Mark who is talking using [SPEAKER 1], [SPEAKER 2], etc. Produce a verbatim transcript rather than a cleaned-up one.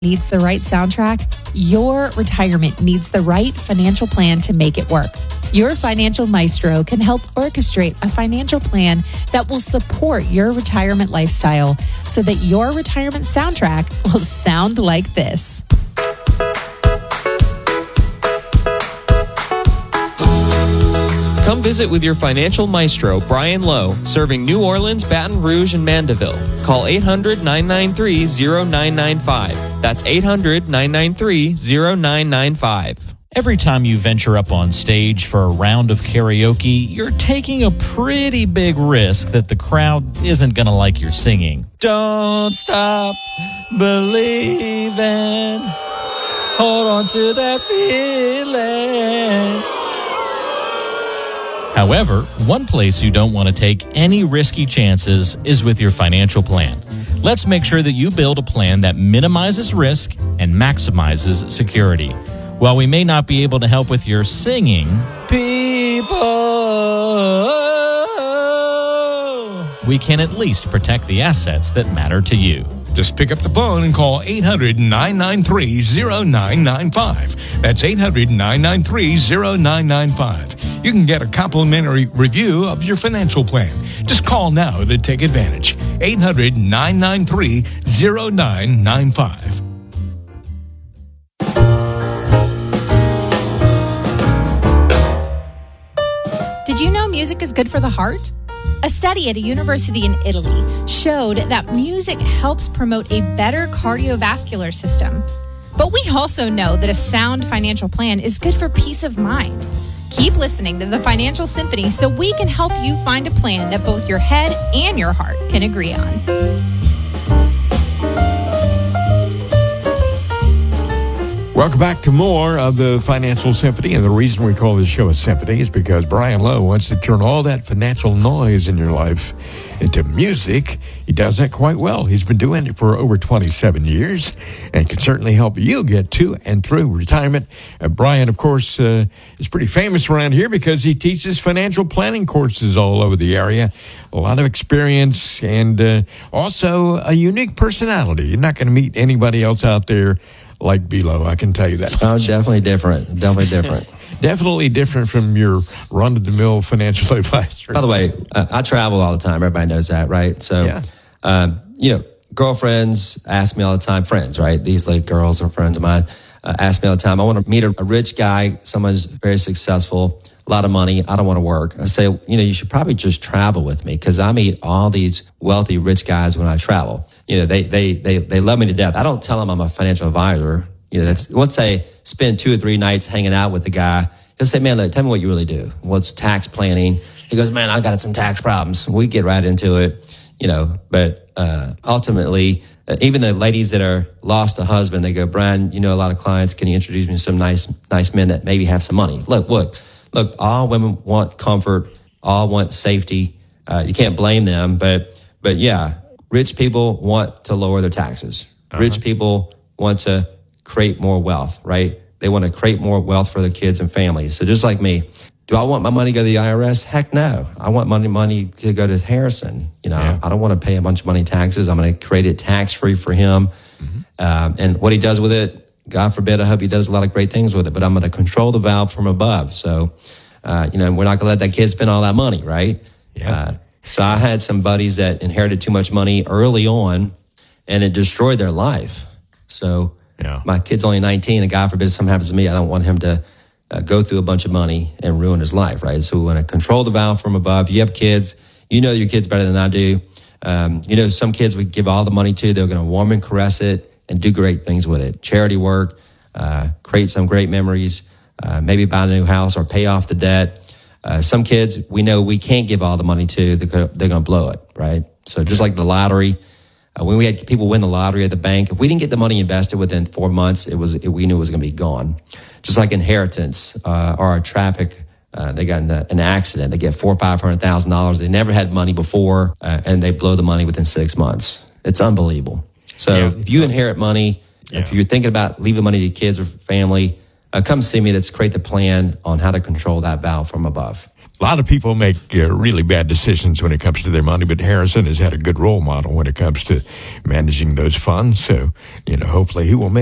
[SPEAKER 1] needs the right soundtrack, your retirement needs the right financial plan to make it work. Your financial maestro can help orchestrate a financial plan that will support your retirement lifestyle so that your retirement soundtrack will sound like this.
[SPEAKER 2] Come visit with your financial maestro, Brian Lowe, serving New Orleans, Baton Rouge, and Mandeville. Call eight hundred, nine nine three, zero nine nine five. That's eight hundred, nine nine three, zero nine nine five.
[SPEAKER 3] Every time you venture up on stage for a round of karaoke, you're taking a pretty big risk that the crowd isn't going to like your singing. Don't stop believing. Hold on to that feeling. However, one place you don't want to take any risky chances is with your financial plan. Let's make sure that you build a plan that minimizes risk and maximizes security. While we may not be able to help with your singing, people, we can at least protect the assets that matter to you.
[SPEAKER 4] Just pick up the phone and call eight hundred, nine nine three, zero nine nine five. That's eight hundred, nine nine three, zero nine nine five. You can get a complimentary review of your financial plan. Just call now to take advantage. eight hundred, nine nine three, zero nine nine five.
[SPEAKER 1] Did you know music is good for the heart? A study at a university in Italy showed that music helps promote a better cardiovascular system. But we also know that a sound financial plan is good for peace of mind. Keep listening to the Financial Symphony so we can help you find a plan that both your head and your heart can agree on.
[SPEAKER 5] Welcome back to more of the Financial Symphony. And the reason we call this show a symphony is because Brian Lowe wants to turn all that financial noise in your life into music. He does that quite well. He's been doing it for over twenty-seven years and can certainly help you get to and through retirement. And Brian, of course, uh, is pretty famous around here because he teaches financial planning courses all over the area. A lot of experience and uh, also a unique personality. You're not going to meet anybody else out there like B-Lo, I can tell you that.
[SPEAKER 6] Oh, definitely different. Definitely different.
[SPEAKER 5] Definitely different from your run-of-the-mill financial advisor.
[SPEAKER 6] By the way, uh, I travel all the time. Everybody knows that, right? So,
[SPEAKER 5] yeah.
[SPEAKER 6] um, you know, girlfriends ask me all the time, friends, right? These like girls or friends of mine uh, ask me all the time, I want to meet a, a rich guy, someone who's very successful, a lot of money. I don't want to work. I say, you know, you should probably just travel with me because I meet all these wealthy, rich guys when I travel. You know, they, they, they, they love me to death. I don't tell them I'm a financial advisor. You know, that's, once I spend two or three nights hanging out with the guy, he'll say, man, look, tell me what you really do. What's tax planning? He goes, man, I got some tax problems. We get right into it, you know, but, uh, ultimately, uh, even the ladies that are lost a husband, they go, Brian, you know, a lot of clients, can you introduce me to some nice, nice men that maybe have some money? Look, look, look, all women want comfort, all want safety. Uh, you can't blame them, but, but yeah. Rich people want to lower their taxes. Uh-huh. Rich people want to create more wealth, right? They want to create more wealth for their kids and families. So just like me, do I want my money to go to the I R S? Heck no. I want money money to go to Harrison. You know, yeah. I don't want to pay a bunch of money in taxes. I'm going to create it tax-free for him. Mm-hmm. Um, and what he does with it, God forbid, I hope he does a lot of great things with it, but I'm going to control the valve from above. So, uh, you know, we're not going to let that kid spend all that money, right?
[SPEAKER 5] Yeah.
[SPEAKER 6] Uh, So I had some buddies that inherited too much money early on, and it destroyed their life. So yeah. My kid's only nineteen, and God forbid something happens to me, I don't want him to uh, go through a bunch of money and ruin his life, right? So we want to control the valve from above. You have kids, you know your kids better than I do. Um, you know, some kids we give all the money to, they're going to warm and caress it and do great things with it. Charity work, uh, create some great memories, uh, maybe buy a new house or pay off the debt. Uh, some kids, we know we can't give all the money to, they're going to blow it, right? So just like the lottery, uh, when we had people win the lottery at the bank, if we didn't get the money invested within four months, it was it, we knew it was going to be gone. Just like inheritance uh, or our traffic, uh, they got in a, an accident, they get four or five hundred thousand dollars. They never had money before, uh, and they blow the money within six months. It's unbelievable. So yeah. If you inherit money, yeah. if you're thinking about leaving money to kids or family, Uh, come see me. Let's create the plan on how to control that valve from above.
[SPEAKER 5] A lot of people make uh, really bad decisions when it comes to their money, but Harrison has had a good role model when it comes to managing those funds. So, you know, hopefully he will make